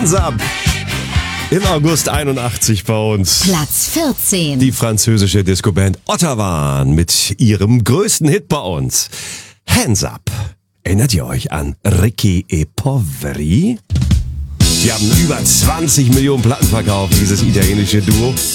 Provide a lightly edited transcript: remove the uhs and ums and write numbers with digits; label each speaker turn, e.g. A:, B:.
A: Hands Up. Im August 81 bei uns.
B: Platz 14.
A: Die französische Discoband Ottawa mit ihrem größten Hit bei uns. Hands Up. Erinnert ihr euch an Ricky e Poveri? Die haben über 20 Millionen Platten verkauft, dieses italienische Duo.